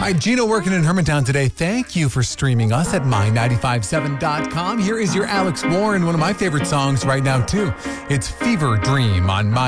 Hi, Gino working in Hermantown today. Thank you for streaming us at my957.com. Here is your Alex Warren, one of my favorite songs right now, too. It's Fever Dream on My